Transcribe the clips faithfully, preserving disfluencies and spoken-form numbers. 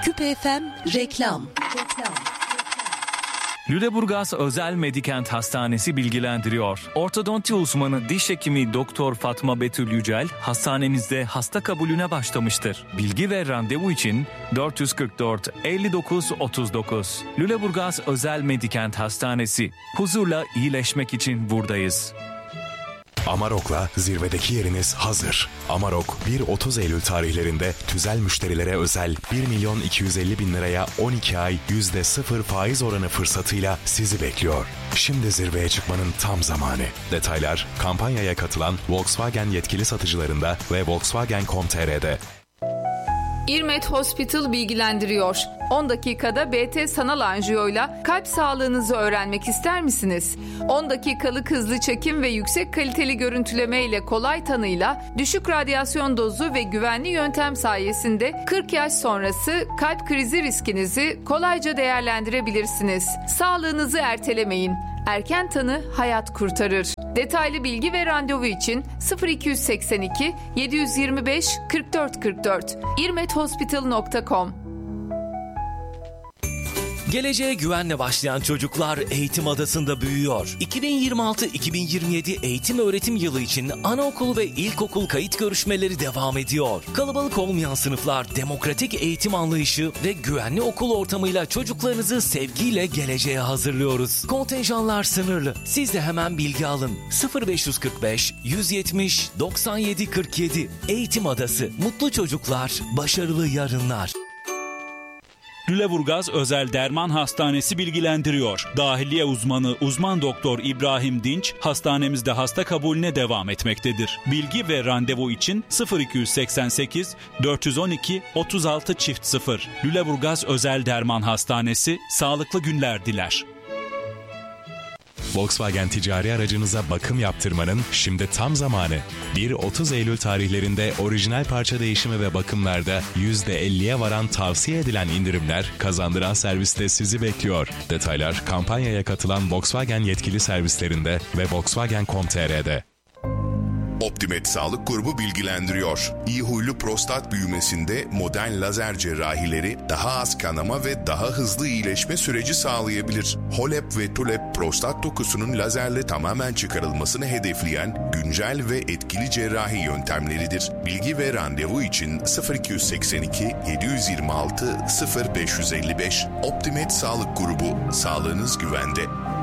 Küpe F M reklam. Reklam. Lüleburgaz Özel Medikent Hastanesi bilgilendiriyor. Ortodonti uzmanı diş hekimi Doktor Fatma Betül Yücel hastanemizde hasta kabulüne başlamıştır. Bilgi ve randevu için dört yüz kırk dört elli dokuz otuz dokuz. Lüleburgaz Özel Medikent Hastanesi. Huzurla iyileşmek için buradayız. Amarok'la zirvedeki yeriniz hazır. Amarok bir otuz Eylül tarihlerinde tüzel müşterilere özel bir milyon iki yüz elli bin liraya on iki ay yüzde sıfır faiz oranı fırsatıyla sizi bekliyor. Şimdi zirveye çıkmanın tam zamanı. Detaylar kampanyaya katılan Volkswagen yetkili satıcılarında ve volkswagen nokta com nokta tr'de. İrmet Hospital bilgilendiriyor. on dakikada B T sanal anjiyoyla kalp sağlığınızı öğrenmek ister misiniz? on dakikalık hızlı çekim ve yüksek kaliteli görüntüleme ile kolay tanıyla düşük radyasyon dozu ve güvenli yöntem sayesinde kırk yaş sonrası kalp krizi riskinizi kolayca değerlendirebilirsiniz. Sağlığınızı ertelemeyin. Erken tanı hayat kurtarır. Detaylı bilgi ve randevu için sıfır iki seksen iki yedi yüz yirmi beş kırk dört kırk dört irmet hospital nokta com. Geleceğe güvenle başlayan çocuklar Eğitim Adası'nda büyüyor. iki bin yirmi altı iki bin yirmi yedi eğitim öğretim yılı için anaokul ve ilkokul kayıt görüşmeleri devam ediyor. Kalabalık olmayan sınıflar, demokratik eğitim anlayışı ve güvenli okul ortamıyla çocuklarınızı sevgiyle geleceğe hazırlıyoruz. Kontenjanlar sınırlı. Siz de hemen bilgi alın. sıfır beş kırk beş yüz yetmiş doksan yedi kırk yedi Eğitim Adası. Mutlu çocuklar, başarılı yarınlar. Lüleburgaz Özel Derman Hastanesi bilgilendiriyor. Dahiliye uzmanı uzman doktor İbrahim Dinç hastanemizde hasta kabulüne devam etmektedir. Bilgi ve randevu için sıfır iki seksen sekiz dört yüz on iki otuz altı çift sıfır. Lüleburgaz Özel Derman Hastanesi sağlıklı günler diler. Volkswagen ticari aracınıza bakım yaptırmanın şimdi tam zamanı. bir otuz Eylül tarihlerinde orijinal parça değişimi ve bakımlarda yüzde elliye varan tavsiye edilen indirimler kazandıran serviste sizi bekliyor. Detaylar kampanyaya katılan Volkswagen yetkili servislerinde ve volkswagen nokta com nokta tr'de. Optimed Sağlık Grubu bilgilendiriyor. İyi huylu prostat büyümesinde modern lazer cerrahileri daha az kanama ve daha hızlı iyileşme süreci sağlayabilir. Holep ve Tulep prostat dokusunun lazerle tamamen çıkarılmasını hedefleyen güncel ve etkili cerrahi yöntemleridir. Bilgi ve randevu için sıfır iki seksen iki yedi yüz yirmi altı sıfır beş yüz elli beş. Optimed Sağlık Grubu. Sağlığınız güvende.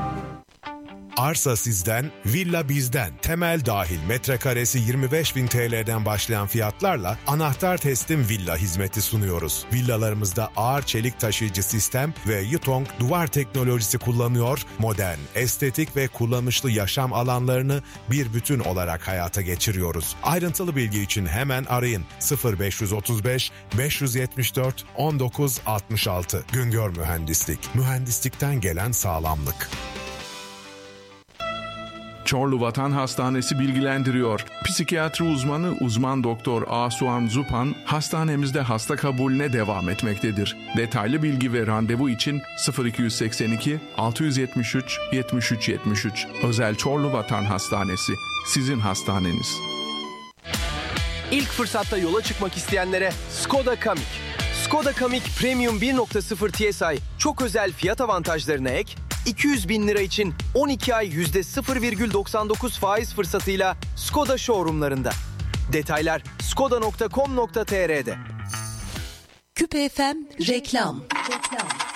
Arsa sizden, villa bizden. Temel dahil metrekaresi yirmi beş bin T L'den başlayan fiyatlarla anahtar teslim villa hizmeti sunuyoruz. Villalarımızda ağır çelik taşıyıcı sistem ve Yutong duvar teknolojisi kullanıyor, modern, estetik ve kullanışlı yaşam alanlarını bir bütün olarak hayata geçiriyoruz. Ayrıntılı bilgi için hemen arayın sıfır beş otuz beş beş yetmiş dört on dokuz altmış altı. Güngör Mühendislik, mühendislikten gelen sağlamlık. Çorlu Vatan Hastanesi bilgilendiriyor. Psikiyatri uzmanı uzman doktor Asuhan Zupan hastanemizde hasta kabulüne devam etmektedir. Detaylı bilgi ve randevu için sıfır iki seksen iki altı yetmiş üç yetmiş üç yetmiş üç. Özel Çorlu Vatan Hastanesi. Sizin hastaneniz. İlk fırsatta yola çıkmak isteyenlere Skoda Kamiq. Skoda Kamiq Premium bir nokta sıfır T S I çok özel fiyat avantajlarına ek, iki yüz bin lira için on iki ay yüzde sıfır virgül doksan dokuz faiz fırsatıyla Skoda showroomlarında. Detaylar skoda nokta com nokta tr'de. Küpe F M reklam. Reklam.